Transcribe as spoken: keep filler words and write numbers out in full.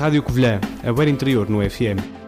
Rádio Covilhã, a Beira Interior no F M.